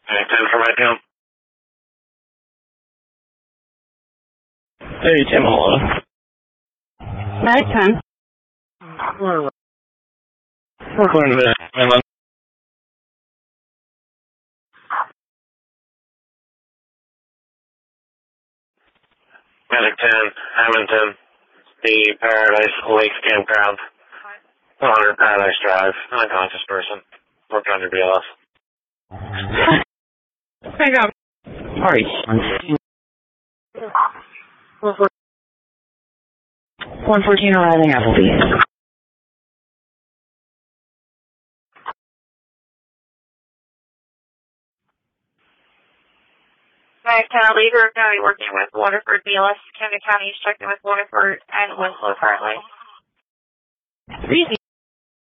Hey, 10 for my count. Hey, Tim, hello. Hi, 10. We're going to the mainland. Medic 10, Hamilton, the Paradise Lakes Campground, 100 Paradise Drive, unconscious person, working on your BLS. Hang on. Alright. 114 arriving Applebee. Max County Leader, going to be working with Waterford BLS. Camden County is checking with Waterford and Winslow currently. Reason